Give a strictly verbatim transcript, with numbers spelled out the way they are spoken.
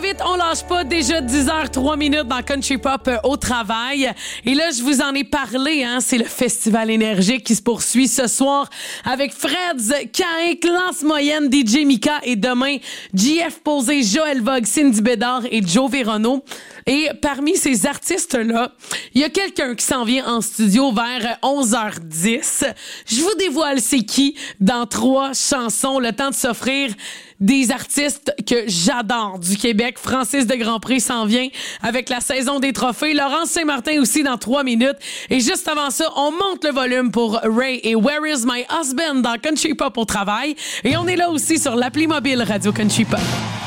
vite, on lâche pas. Déjà dix heures trois minutes dans Country Pop euh, au travail. Et là, je vous en ai parlé, hein, c'est le Festival énergique qui se poursuit ce soir avec Freds, Kaink, Lance Moyenne, D J Mika et demain, J F Posé, Joël Vogue, Cindy Bédard et Joe Vérono. Et parmi ces artistes-là, il y a quelqu'un qui s'en vient en studio vers onze heures dix. Je vous dévoile c'est qui dans trois chansons, le temps de s'offrir des artistes que j'adore du Québec. Francis de Grandpré s'en vient avec la saison des trophées. Laurence Saint-Martin aussi dans trois minutes. Et juste avant ça, on monte le volume pour Ray et Where is my husband dans Country Pop au travail. Et on est là aussi sur l'appli mobile Radio Country Pop.